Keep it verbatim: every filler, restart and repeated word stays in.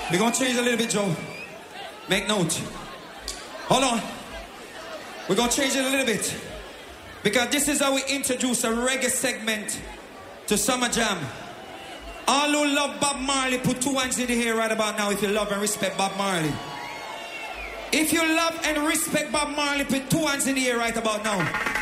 We're gonna change a little bit, Joe. Make note. Hold on. We're gonna change it a little bit. Because this is how we introduce a reggae segment to Summer Jam. All who love Bob Marley, put two hands in the air right about now if you love and respect Bob Marley. If you love and respect Bob Marley, put two hands in the air right about now.